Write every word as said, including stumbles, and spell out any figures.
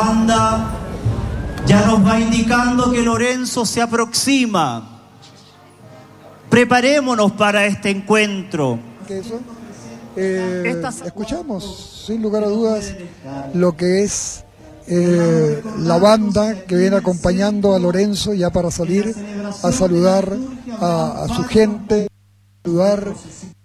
banda ya nos va indicando que Lorenzo se aproxima. Preparémonos para este encuentro. Eso, eh, Estas... Escuchamos, sin lugar a dudas, lo que es eh, la banda que viene acompañando a Lorenzo ya para salir a saludar a, a su gente, saludar